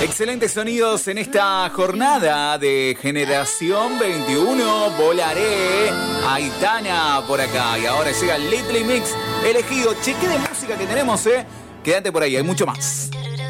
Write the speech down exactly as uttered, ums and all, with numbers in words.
Excelentes sonidos en esta jornada de Generación veintiuno. Volaré. Aitana por acá. Y ahora llega Little Mix elegido. Che, qué de música que tenemos, ¿eh? Quédate por ahí, hay mucho más.